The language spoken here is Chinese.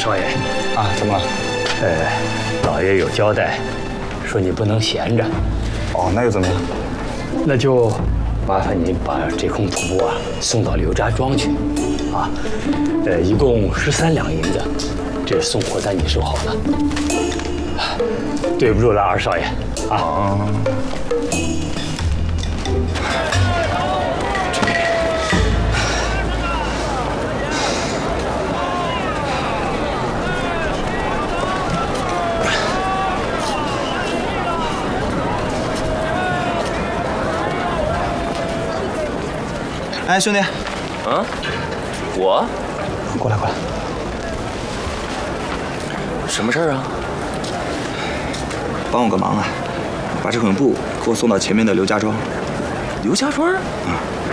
少爷， 啊，怎么了？ 老爷有交代，说你不能闲着。 哦，那又怎么样？ 那就麻烦你把这空土布啊送到刘家庄去，啊，一共13两银子，这送货在你收好了。对不住了，二少爷啊。 哎，兄弟， 嗯，我过来过来， 什么事儿啊？ 帮我个忙啊，把这捆布给我送到前面的刘家庄。 刘家庄？